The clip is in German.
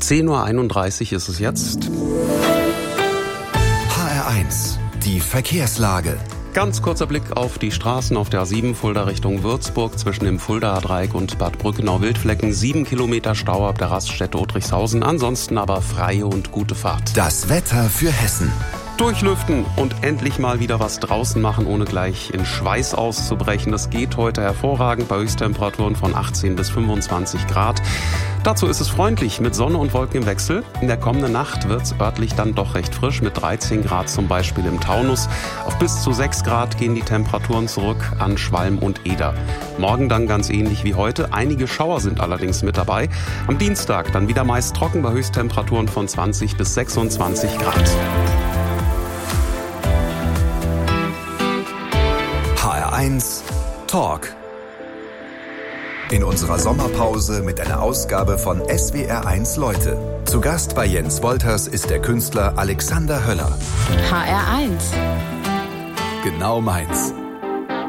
10:31 Uhr ist es jetzt. HR1, die Verkehrslage. Ganz kurzer Blick auf die Straßen auf der A7 Fulda Richtung Würzburg zwischen dem Fuldaer Dreieck und Bad Brückenau-Wildflecken. 7 Kilometer Stau ab der Raststätte Otrichshausen. Ansonsten aber freie und gute Fahrt. Das Wetter für Hessen. Durchlüften und endlich mal wieder was draußen machen, ohne gleich in Schweiß auszubrechen. Das geht heute hervorragend bei Höchsttemperaturen von 18 bis 25 Grad. Dazu ist es freundlich mit Sonne und Wolken im Wechsel. In der kommenden Nacht wird es örtlich dann doch recht frisch mit 13 Grad zum Beispiel im Taunus. Auf bis zu 6 Grad gehen die Temperaturen zurück an Schwalm und Eder. Morgen dann ganz ähnlich wie heute. Einige Schauer sind allerdings mit dabei. Am Dienstag dann wieder meist trocken bei Höchsttemperaturen von 20 bis 26 Grad. HR1 Talk. In unserer Sommerpause mit einer Ausgabe von SWR1 Leute. Zu Gast bei Jens Wolters ist der Künstler Alexander Höller. HR1. Genau meins.